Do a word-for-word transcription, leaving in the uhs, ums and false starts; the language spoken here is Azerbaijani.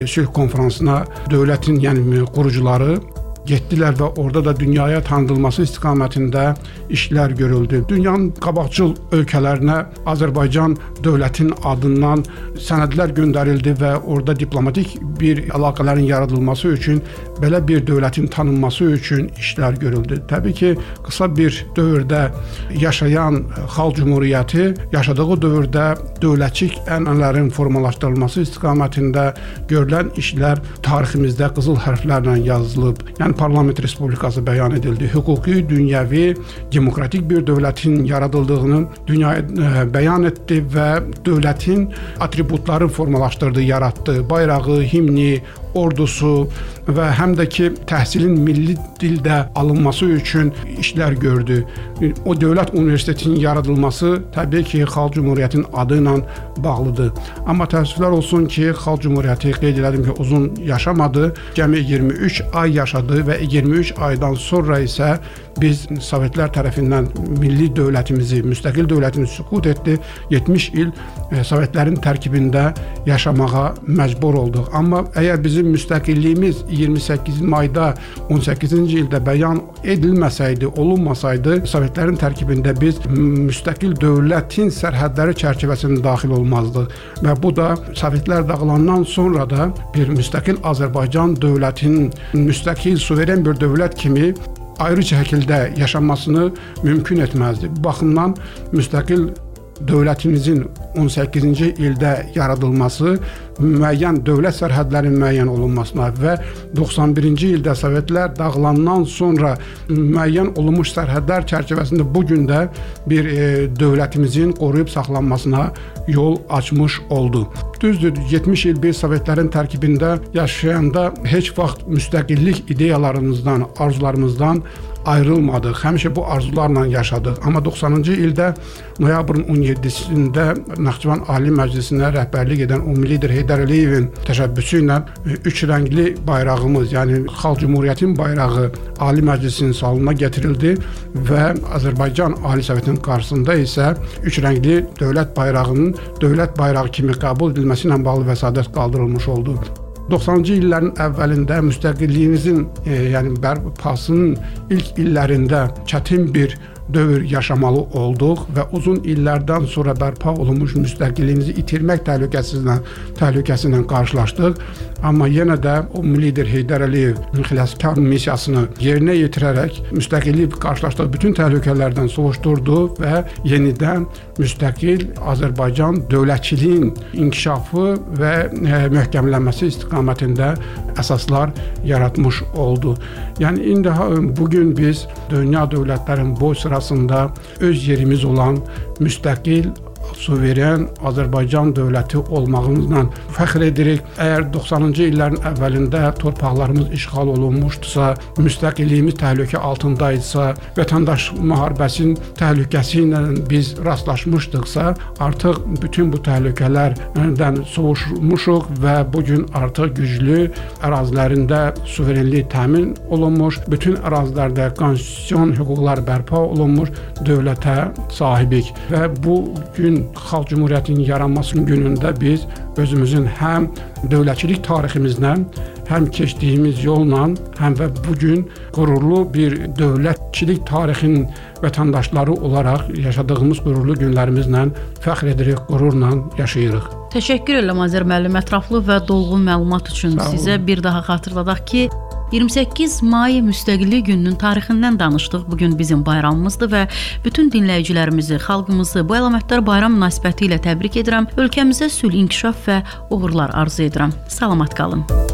sülh konferansına dövlətin, yəni qurucuları getdilər və orada da dünyaya tanıdılması istiqamətində işlər görüldü. Dünyanın qabaqcıl ölkələrinə Azərbaycan dövlətin adından sənədlər göndərildi və orada diplomatik bir əlaqələrin yaradılması üçün, belə bir dövlətin tanınması üçün işlər görüldü. Təbii ki, qısa bir dövrdə yaşayan Xalq Cümhuriyyəti yaşadığı dövrdə dövlətçilik ənənələrin formalaşdırılması istiqamətində görülən işlər tariximizdə qızıl hərflərlə yazılıb. Yəni Parlament Respublikası bəyan edildi. Hüquqi, dünyəvi, demokratik bir dövlətin yaradıldığını dünyaya bəyan etdi və dövlətin atributları formalaşdırdı, yaratdı. Bayrağı, himni, ordusu və həm də ki, təhsilin milli dildə alınması üçün işlər gördü. O dövlət universitetinin yaradılması təbii ki, Xalq Cümhuriyyətinin adı ilə bağlıdır. Amma təəssüflər olsun ki, Xalq Cümhuriyyəti qeyd elədim ki, uzun yaşamadı. Cəmi iyirmi üç ay yaşadı və iyirmi üç aydan sonra isə biz Sovetlər tərəfindən milli dövlətimizi, müstəqil dövlətimizi süqut etdi. yetmiş il Sovetlərin tərkibində yaşamağa məcbur olduq. Amma əgər bizim müstəqilliyimiz iyirmi səkkiz mayda on səkkizinci ildə bəyan edilməsəydi, olunmasaydı, Sovetlərin tərkibində biz müstəqil dövlətin sərhədləri çərçivəsində daxil olmazdıq. Və bu da Sovetlər dağılandan sonra da bir müstəqil Azərbaycan dövlətinin müstəqil, suveren bir dövlət kimi ayrı şəkildə yaşanmasını mümkün etməzdi. Bu baxımdan müstəqil dövlətimizin on səkkizinci ildə yaradılması, müəyyən dövlət sərhədlərinin müəyyən olunmasına və doxsan birinci ildə Sovetlər dağılandan sonra müəyyən olunmuş sərhədlər çərçivəsində bu gün də bir e, dövlətimizin qoruyub saxlanmasına yol açmış oldu. Düzdür, yetmiş il bir Sovetlərin tərkibində yaşayanda heç vaxt müstəqillik ideyalarımızdan, arzularımızdan ayrılmadıq. Həmişə bu arzularla yaşadıq. Amma doxsanıncı ildə noyabrın on yeddisində Naxçıvan Ali Məclisinə rəhbərlik edən ümumi lider Heydər Əliyevin təşəbbüsü ilə üç rəngli bayrağımız, yəni Xalq Cümhuriyyətinin bayrağı Ali Məclisin salonuna gətirildi və Azərbaycan Ali Sovetinin qarşısında isə üç rəngli dövlət bayrağının dövlət bayrağı kimi qəbul edilməsi ilə bağlı vəsadət qaldırılmış oldu. doxsanıncı illərin əvvəlində müstəqilliyimizin, e, yəni bərpasının ilk illərində çətin bir dövr yaşamalı olduq və uzun illərdən sonra bərpa olunmuş müstəqilliyimizi itirmək təhlükəsizlə, təhlükəsi ilə qarşılaşdıq. Amma yenə də o lider Heydər Əliyev xilaskar missiyasını yerinə yetirərək müstəqillik qarşılaşdığı bütün təhlükələrdən soğuşdurdu və yenidən müstəqil Azərbaycan dövlətçiliyin inkişafı və e, möhkəmlənməsi istiqamətində əsaslar yaratmış oldu. Yəni indi bugün biz dünya dövlətlərin boy sırasında öz yerimiz olan müstəqil, suveren Azərbaycan dövləti olmağımızla fəxr edirik. Əgər doxsanıncı illərin əvvəlində torpaqlarımız işğal olunmuşdusa, müstəqilliyimiz təhlükə altındaydısa, vətəndaş müharibəsinin təhlükəsi ilə biz rastlaşmışdıqsa, artıq bütün bu təhlükələrdən soğuşmuşuq və bugün artıq güclü ərazilərində suverenlik təmin olunmuş, bütün ərazilərdə konstitusion hüquqlar bərpa olunmuş dövlətə sahibik və bu gün Xalq Cümhuriyyətinin yaranmasının günündə biz özümüzün həm dövlətçilik tariximizlə, həm keçdiyimiz yolla, həm və bugün qürurlu bir dövlətçilik tarixinin vətəndaşları olaraq yaşadığımız qürurlu günlərimizlə fəxr edirik, qürurla yaşayırıq. Təşəkkür edirəm Azər müəllim, ətraflı və dolğun məlumat üçün. Sizə bir daha xatırladaq ki, iyirmi səkkiz may Müstəqillik gününün tarixindən danışdıq. Bugün bizim bayramımızdır və bütün dinləyicilərimizi, xalqımızı bu əlamətdar bayram münasibəti ilə təbrik edirəm. Ölkəmizə sülh, inkişaf və uğurlar arzu edirəm. Salamat qalın.